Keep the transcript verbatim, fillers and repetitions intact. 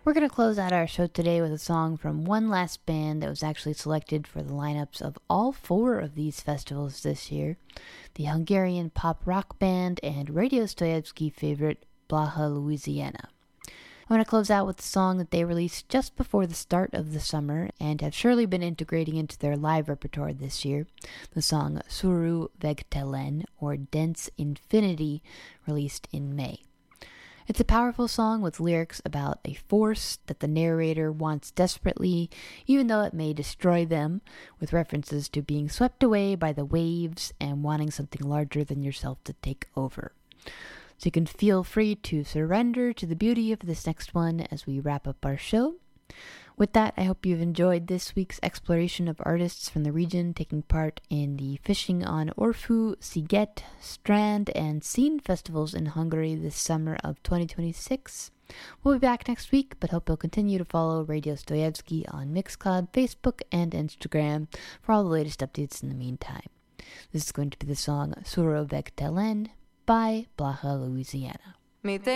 We're going to close out our show today with a song from one last band that was actually selected for the lineups of all four of these festivals this year. The Hungarian pop rock band and Radio Stoyevsky favorite Blaha, Louisiana. I want to close out with a song that they released just before the start of the summer and have surely been integrating into their live repertoire this year. The song Suru Vegtelen, or Dense Infinity, released in May. It's a powerful song with lyrics about a force that the narrator wants desperately, even though it may destroy them, with references to being swept away by the waves and wanting something larger than yourself to take over. So you can feel free to surrender to the beauty of this next one as we wrap up our show. With that, I hope you've enjoyed this week's exploration of artists from the region taking part in the Fishing on Orfu, Sziget, Strand, and Scene festivals in Hungary this summer of twenty twenty-six. We'll be back next week, but hope you'll continue to follow Radio Stoyevsky on Mixcloud, Facebook, and Instagram for all the latest updates in the meantime. This is going to be the song Surovek Telen by Blaha, Louisiana.